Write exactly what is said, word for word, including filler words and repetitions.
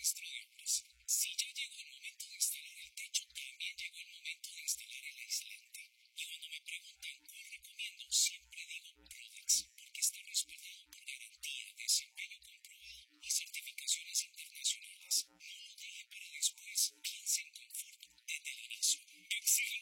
ministro de Obras. Si ya llegó el momento de instalar el techo, también llegó el momento de